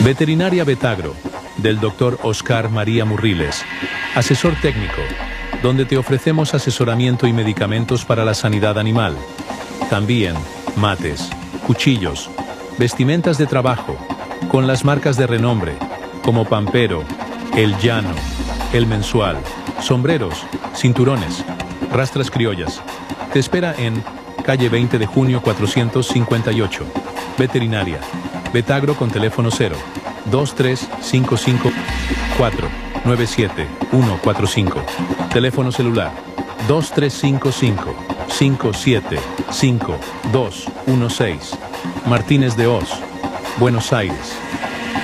Veterinaria Vetagro, del Dr. Oscar María Murriles, asesor técnico, donde te ofrecemos asesoramiento y medicamentos para la sanidad animal. También mates, cuchillos, vestimentas de trabajo, con las marcas de renombre, como Pampero, El Llano, El Mensual, sombreros, cinturones, rastras criollas. Te espera en calle 20 de junio 458. Veterinaria Vetagro con teléfono 0 2355 497 145. Teléfono celular 2355 575216. Martínez de Hoz, Buenos Aires.